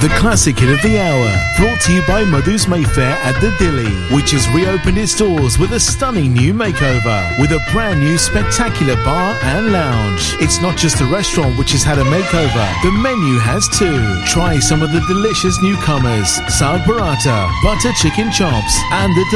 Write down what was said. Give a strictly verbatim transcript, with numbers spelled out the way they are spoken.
The classic hit of the hour, brought to you by Madhu's Mayfair at the Dilly, which has reopened its doors with a stunning new makeover, with a brand new spectacular bar and lounge. It's not just the restaurant which has had a makeover, the menu has too. Try some of the delicious newcomers, Saag Burrata, butter chicken chops, and the